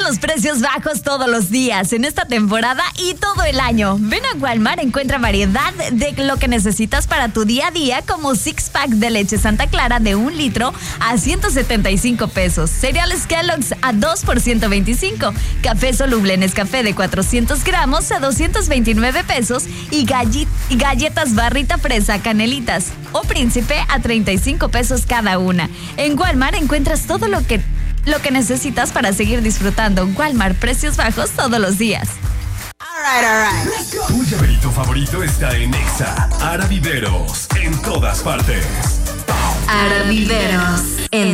Siguen los precios bajos todos los días, en esta temporada y todo el año. Ven a Walmart, encuentra variedad de lo que necesitas para tu día a día, como 6-pack de leche Santa Clara de 1 litro a 175 pesos. Cereales Kellogg's a 2 por 125. Café soluble Nescafé de 400 gramos a 229 pesos. Y galletas Barrita Fresa Canelitas o Príncipe a 35 pesos cada una. En Walmart encuentras todo lo que necesitas para seguir disfrutando. Walmart, precios bajos todos los días. All right. Tu llaverito favorito está en Exa. Ara Viveros, en todas partes. Ara Viveros, en